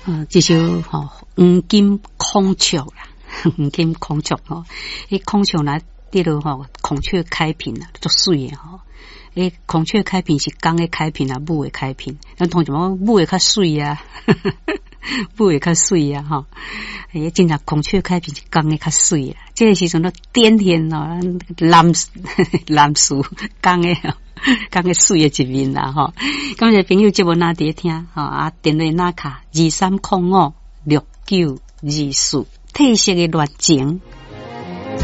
这首黄金孔雀啦，黄金孔雀迄孔雀啦，对落孔雀开屏啦，足水诶孔雀开屏是公诶开屏啊，母诶开屏，咱通常母诶较水啊，母诶较水啊真正孔雀开屏是公诶较水啦。这个时阵都点天蓝树公诶讲个水的一面啦感谢朋友节目那伫听电话那卡23056924，褪色的热情